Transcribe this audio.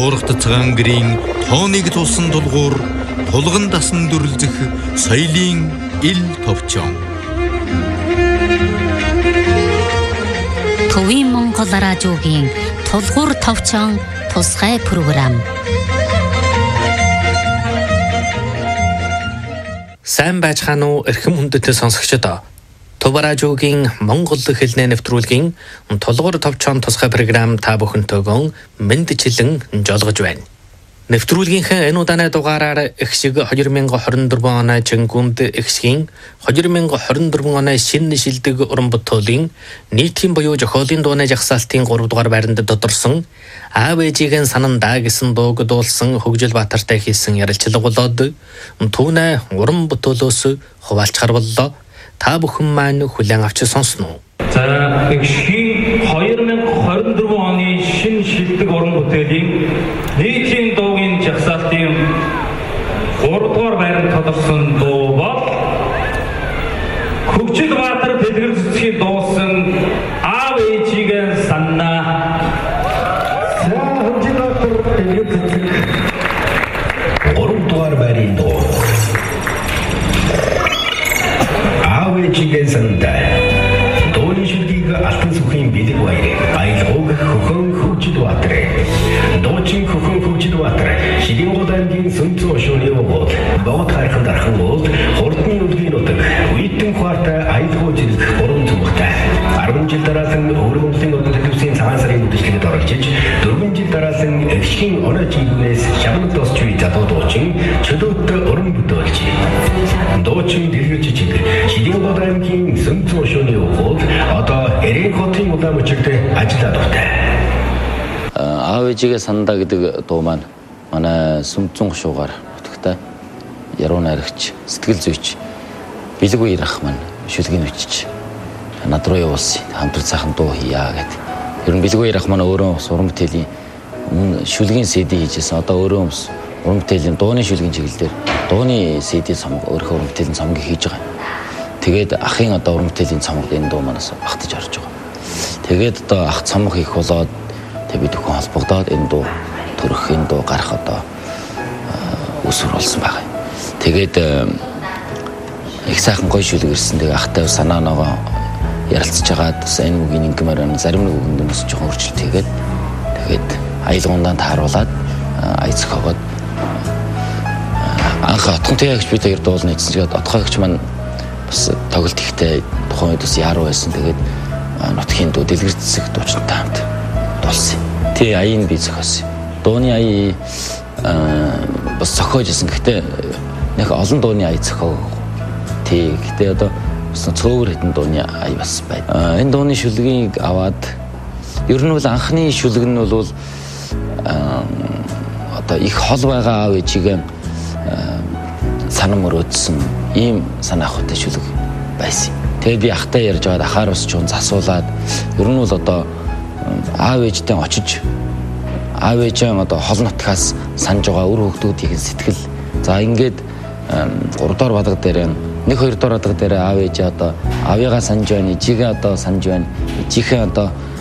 шуурхт цагаан гэрийн тооныг тулсан дулгуур тулган дасан дүрлзэх соёлын ил товчон. Төвийн Монгол радиогийн тулгуур товчон тусгай програм. Сайн байцгаана уу эрхэм хүндэт сонсогчдоо. Төв радиогийн Монгол хэлний нэвтрүүлгийн тулгуур товчон тусгай програм та бүхэнтэйгөө мэндчилэн жолгож байна. Нэвтрүүлгийнхээ энэ удааны дугаараар эхшиг 2024 оны Чингүнд эхшгийн 2024 оны шинэ шилдэг уран бүтээлийн нийтийн буюу зохиолын дууны жагсаалтын 3 дугаар байранд тодорсон аав ээжийн санандаа гэсэн дууг дуулсан Хөгжил Баатартай хийсэн ярилцлага болоод түүнээ уран бүтээлөөс хуваалцахар боллоо. Та бүхэн маань хүлээн авч сонсноо. За эхшгийн 2024 оны шинэ шилдэг уран бүтээлийн нийтийн дуугийн жагсаалтын 3 дугаар байранд тодорсон дуу бол Хөгжил Баатар Дэлгэр цэцгийн дуусан аав ээжийн санаа. За Хөгжил Баатар Дэлгэр цэцэг 3 дугаар байрын дуу. Аав ээжийн санаа. Дууны шүлгийг алтан сүхийн бэлэг баяр. Аялгауг хөхөн Хөгжил Баатар. Дуучин хөхөн Хөгжил Баатар. Шидийн аймгийн Сүнцэн ошооны өвгөл. Богд хархан дархан уулд хурдны үлгийн нутаг. Уйтэн хуартай аялгау зэрэг буран зүмхтэй. 10 жил дараас нь Өвөр Монголын одон төлөвсийн цагаан сарын үдшилтэд оролцож 4 жил дараас нь эхшгийн оноо чигүүнээс шавнаг тосч үе залуу дуучин чөлөөтэй уран бүтээлч. Дуучин Дэлгэр цэцэг Шидийн аймгийн Сүнцэн ошооны өвгөл одоо Эрийн хотын улаан мөчөртэй ажиллаад байна. Аав ээжигээ сандаа гэдэг дуу маань манай Сүнцэн ошуугаар бүтгэдэг яруу найрагч сэтгэл зүйч бэлэг үер ах маань шүлгийн өчч над руу явуулсан хамтран сайхан дуу хийя гэдэг. Ер нь бэлэг үер ах маань өөрөө уран бүтээлийн өмнө шүлгийн CD хийжсэн. Одоо өөрөө уран бүтээлийн дууны шүлгийн чиглэлээр дууны CD цомог өөрөө уран бүтээлийн цомгийг хийж байгаа. Тэгээд ахын одоо уран бүтээлийн цомогт энэ дуу манаас багтаж орж байгаа. Тэгээд одоо ах цомог хийх болоод тэг бид бүхэн холбогдоод энэ дуу төрөх энэ дуу гарах одоо үсвэр болсон байгаа. Тэгээд их сайхан гоё шүлэг ирсэн. Тэгээ ахтай санаа ногоо ярилцж байгаад энэ үгийн ингэмээр зарим нэг үгэнд юмс жоохон өөрчлөлт хийгээд тэгээд аялгаундаа тааруулаад ая зохиогоод анх отхон тээгч бид хоёр дуулна гэсэн чигээр отгоогч маань бас тоглолт ихтэй тухайн үед бас яруу байсан. Тэгээд нутгийн дуу Дэлгэр цэцэг дуучинтай хамт дуулсан. Тэ аяыг би зохиосон. Дууны ая бас зохиожсэн. Гэхдээ нэг олон дууны ая зохиог. Тэ гэхдээ одоо цөөвөр хэдэн дууны ая бас байна. Энэ дууны шүлгийг аваад ер нь бол анхны шүлэг нь бол одоо их хол байгаа аав ээжигээ санам өрөөдсөн ийм санаа ахуйтай шүлэг байсан. Тэгээд би ахтай ярьж байгаад ахаар ус чуун засуулаад ер нь бол одоо аав ээжтэй очиж аав ээжээ одоо хол нутгаас санаж байгаа үр хөвгүүдийн сэтгэл. За ингээд 3 дугаар бадаг дээр 1-2 дугаар бадаг дээр аав ээжээ одоо авьяага санаж байна, ижигээ одоо санаж байна, ижихээ одоо